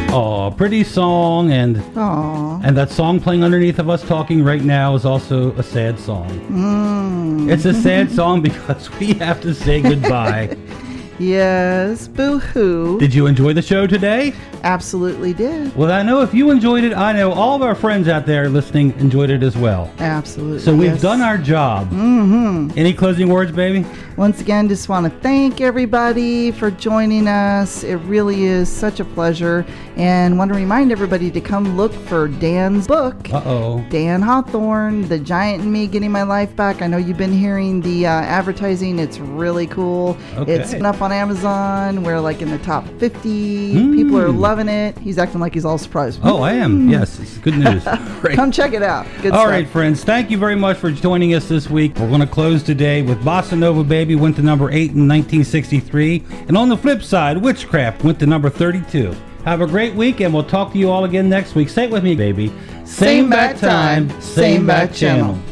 Oh, pretty song, and that song playing underneath of us talking right now is also a sad song. It's a sad song because we have to say goodbye. Yes, boo-hoo. Did you enjoy the show today? Absolutely did. Well, I know if you enjoyed it, I know all of our friends out there listening enjoyed it as well. Absolutely. So we've done our job. Any closing words, baby? Once again, just want to thank everybody for joining us. It really is such a pleasure. And want to remind everybody to come look for Dan's book. Dan Hawthorne, The Giant and Me, Getting My Life Back. I know you've been hearing the advertising. It's really cool. Okay. It's up on Amazon. We're like in the top 50. People are loving it. He's acting like he's all surprised. Oh, I am. Yes, it's good news. Great. Come check it out. Good All stuff. right, friends. Thank you very much for joining us this week. We're going to close today with Bossa Nova Baby went to number 8 in 1963. And on the flip side, Witchcraft went to number 32. Have a great week, and we'll talk to you all again next week. Say it with me, baby. Same bat time, same bat channel.